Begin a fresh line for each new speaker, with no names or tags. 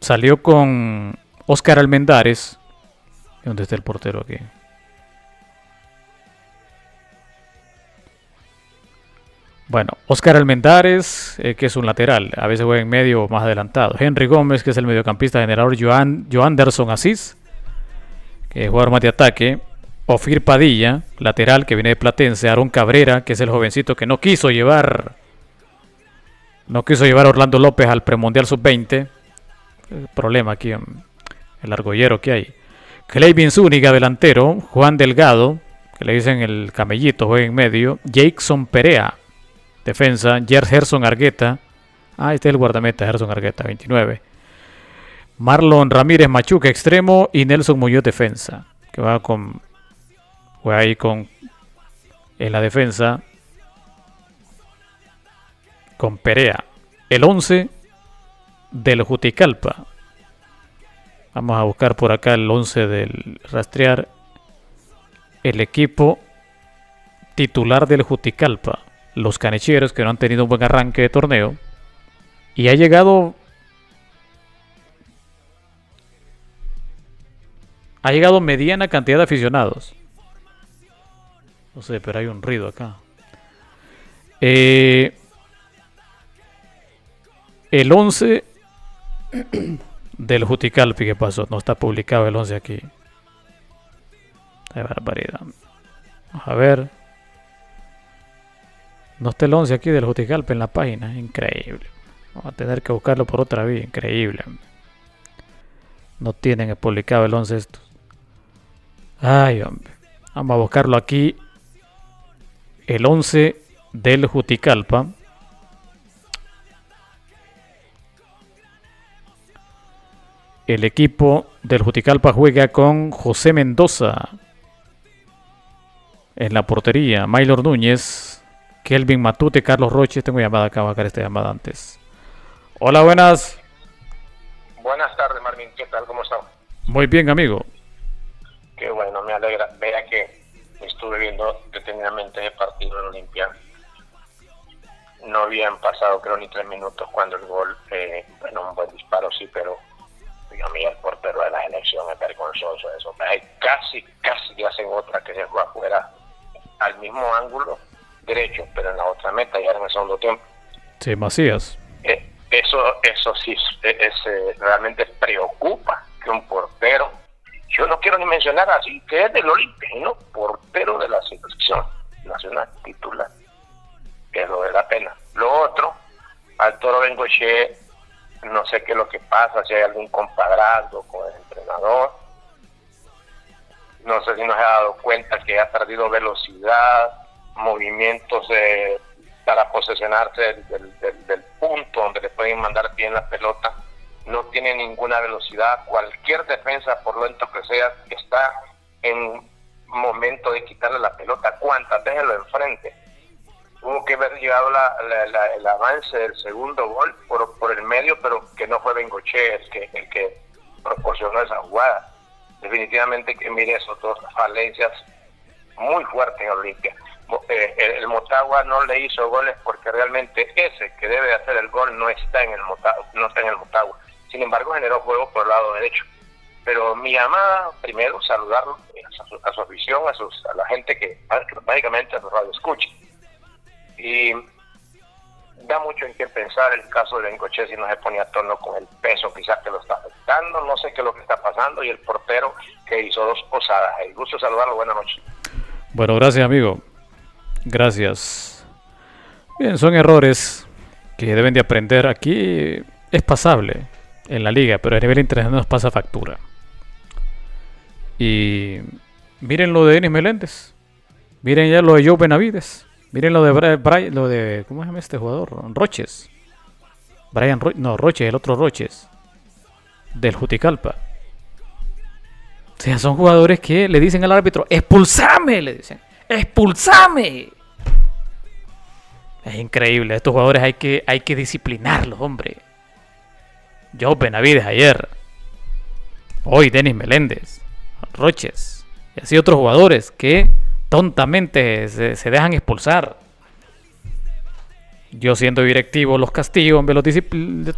Salió con Oscar Almendares. ¿Dónde está el portero aquí? Bueno, Oscar Almendares, que es un lateral, a veces juega en medio o más adelantado. Henry Gómez, que es el mediocampista generador. Joanderson Asís, que es jugador más de ataque. Ofir Padilla, lateral, que viene de Platense. Aarón Cabrera, que es el jovencito que no quiso llevar a Orlando López al premundial sub-20. Problema aquí en el argollero que hay. Clevin Zúñiga, delantero. Juan Delgado, que le dicen el camellito, juega en medio. Jackson Perea, defensa. Gerson Argueta. Este es el guardameta, Gerson Argueta, 29. Marlon Ramírez Machuca, extremo. Y Nelson Muñoz, defensa, que juega ahí en la defensa con Perea. El 11 del Juticalpa. Vamos a buscar por acá el 11 del rastrear. El equipo titular del Juticalpa. Los canecheros, que no han tenido un buen arranque de torneo. Y ha llegado mediana cantidad de aficionados. No sé, pero hay un ruido acá. El 11 del Juticalpa, ¿qué pasó? No está publicado el 11 aquí. Qué barbaridad. Vamos a ver. No está el 11 aquí del Juticalpa en la página. Increíble. Vamos a tener que buscarlo por otra vía. Increíble. No tienen publicado el 11 estos. Ay, hombre. Vamos a buscarlo aquí. El 11 del Juticalpa. El equipo del Juticalpa juega con José Mendoza en la portería. Maylor Núñez, Kelvin Matute, Carlos Roches. Tengo llamada acá, voy a sacar esta llamada antes. Hola, buenas.
Buenas tardes, Marvin. ¿Qué tal? ¿Cómo estás?
Muy bien, amigo.
Qué bueno, me alegra. Vea que estuve viendo detenidamente el partido de Olimpia. No habían pasado, creo, ni 3 minutos cuando el gol, un buen disparo, sí, pero a mí el portero de la selección es vergonzoso eso. Casi que hacen otra que se fue afuera al mismo ángulo derecho, pero en la otra meta ya en el segundo tiempo.
Sí, Macías.
Eso sí realmente preocupa que un portero, yo no quiero ni mencionar así, que es del Olimpia, sino portero de la selección nacional titular, que es lo de la pena. Lo otro, al Toro Bengoche, no sé qué es lo que pasa, si hay algún compadrazgo con el entrenador. No sé si nos ha dado cuenta que ha perdido velocidad, movimientos para posesionarse del punto donde le pueden mandar bien la pelota. No tiene ninguna velocidad. Cualquier defensa, por lo lento que sea, está en momento de quitarle la pelota. ¿Cuántas? Déjenlo enfrente. Tuvo que haber llegado el avance del segundo gol por el medio, pero que no fue Bengoche el que proporcionó esa jugada. Definitivamente que mire esos dos falencias muy fuertes en Olimpia. El Motagua no le hizo goles porque realmente ese que debe hacer el gol no está en el Motagua. Sin embargo, generó juego por el lado derecho. Pero mi llamada, primero, saludarlo a su afición, a la gente que básicamente a su radio escucha. Y da mucho en qué pensar el caso de Bengoche, si no se ponía a tono con el peso quizás que lo está afectando, no sé qué es lo que está pasando, y el portero que hizo 2 posadas. El gusto de saludarlo, buenas noches.
Bueno, gracias, amigo. Gracias. Bien, son errores que deben de aprender. Aquí es pasable en la liga, pero a nivel internacional nos pasa factura. Y miren lo de Denis Meléndez. Miren ya lo de Joe Benavides. Miren lo de ¿cómo se llama este jugador? Roches. Roches, el otro Roches. Del Juticalpa. O sea, son jugadores que le dicen al árbitro, ¡expulsame! Le dicen, ¡expulsame! Es increíble. Estos jugadores hay que disciplinarlos, hombre. Joe Benavides ayer. Hoy Denis Meléndez. Roches. Y así otros jugadores que tontamente se dejan expulsar. Yo siendo directivo los castigo, hombre, los disciplino.